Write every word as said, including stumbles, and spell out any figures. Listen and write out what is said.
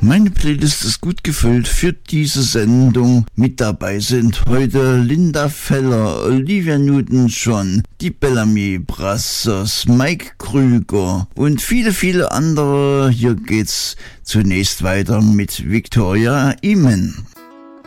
Meine Playlist ist gut gefüllt für diese Sendung. Mit dabei sind heute Linda Feller, Olivia Newton-John, die Bellamy Brothers, Mike Krüger und viele, viele andere. Hier geht's zunächst weiter mit Victoria Eamon.